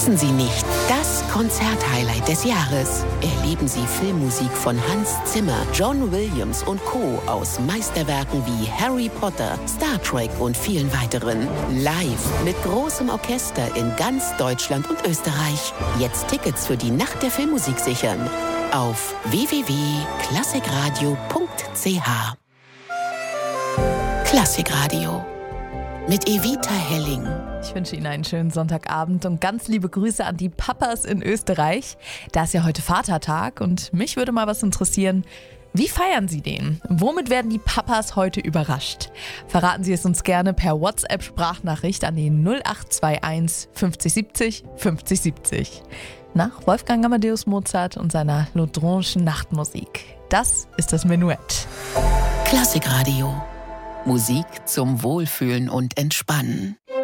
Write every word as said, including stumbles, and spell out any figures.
Verpassen Sie nicht das Konzerthighlight des Jahres. Erleben Sie Filmmusik von Hans Zimmer, John Williams und Co. aus Meisterwerken wie Harry Potter, Star Trek und vielen weiteren. Live mit großem Orchester in ganz Deutschland und Österreich. Jetzt Tickets für die Nacht der Filmmusik sichern. Auf w w w punkt klassikradio punkt c h. Klassikradio mit Evita Helling. Ich wünsche Ihnen einen schönen Sonntagabend und ganz liebe Grüße an die Papas in Österreich. Da ist ja heute Vatertag und mich würde mal was interessieren. Wie feiern Sie den? Womit werden die Papas heute überrascht? Verraten Sie es uns gerne per WhatsApp-Sprachnachricht an die null acht zwei eins fünfzig siebzig fünfzig siebzig. Nach Wolfgang Amadeus Mozart und seiner Laudronschen Nachtmusik. Das ist das Menuett. Klassikradio. Musik zum Wohlfühlen und Entspannen.